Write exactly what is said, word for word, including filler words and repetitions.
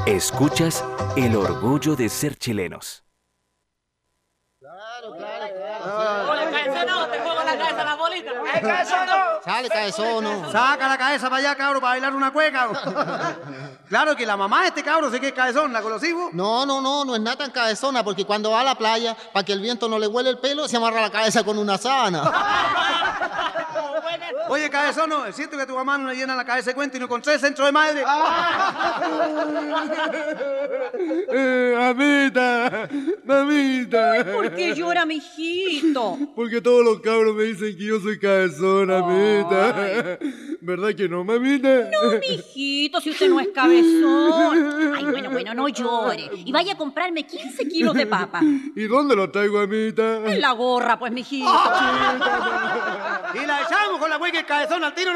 Escuchas el orgullo de ser chilenos. Claro, claro, claro. Oye, cabezono, te juego la cabeza a la bolita. ¡Eh, cabezono! Sale, cabezono. Saca la cabeza para allá, cabro, para bailar una cueca. Claro que la mamá de este cabro sé que es cabezón, ¿la conocí vos? No, no, no, no es nada tan cabezona, porque cuando va a la playa, para que el viento no le huele el pelo, se amarra la cabeza con una sábana. Oye, cabezón, ¿no? Es cierto que a tu mamá no le llena la cabeza de cuento y no con tres centros de madre. Eh, mamita, mamita. ¿Por qué llora, mijito? Porque todos los cabros me dicen que yo soy cabezón, mamita. ¿Verdad que no, mamita? No, mijito, si usted no es cabezón. Ay, bueno, bueno, no llore. Y vaya a comprarme quince kilos de papa. ¿Y dónde lo traigo, mamita? En la gorra, pues, mijito. Y la echamos con la cueca y el cabezón al tiro.